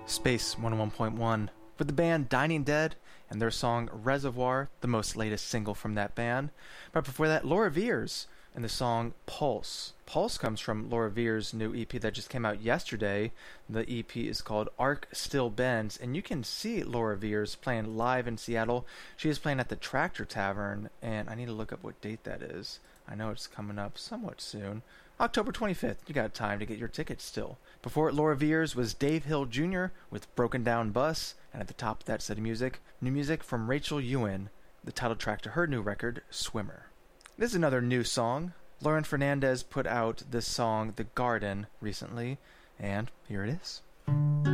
Space 101.1 with the band Dining Dead and their song Reservoir, the most latest single from that band. Right before that, Laura Veers and the song Pulse. Pulse comes from Laura Veers' new EP that just came out yesterday. The EP is called Arc Still Bends, and you can see Laura Veers playing live in Seattle. She is playing at the Tractor Tavern, and I need to look up what date that is. I know it's coming up somewhat soon. October 25th. You got time to get your tickets still. Before it, Laura Veers was Dave Hill Jr. with Broken Down Bus, and at the top of that set of music, new music from Rachel Ewan, the title track to her new record, Swimmer. This is another new song. Lauren Fernandez put out this song, The Garden, recently, and here it is.